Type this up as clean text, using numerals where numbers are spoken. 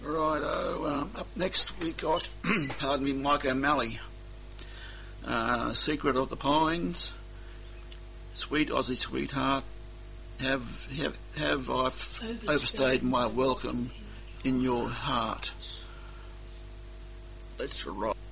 Righto, up next we got, pardon me, Mike O'Malley. Secret of the Pines, Sweet Aussie Sweetheart, have I overstayed my welcome in your heart. Let's rock.